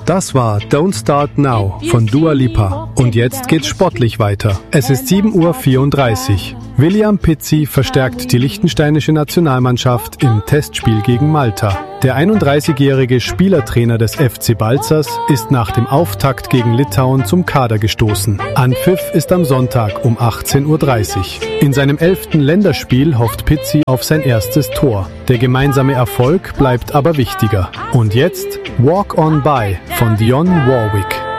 Das war Don't Start Now von Dua Lipa. Und jetzt geht's sportlich weiter. Es ist 7:34 Uhr. William Pizzi verstärkt die liechtensteinische Nationalmannschaft im Testspiel gegen Malta. Der 31-jährige Spielertrainer des FC Balzers ist nach dem Auftakt gegen Litauen zum Kader gestoßen. Anpfiff ist am Sonntag um 18:30 Uhr. In seinem 11. Länderspiel hofft Pizzi auf sein erstes Tor. Der gemeinsame Erfolg bleibt aber wichtiger. Und jetzt Walk On By von Dionne Warwick.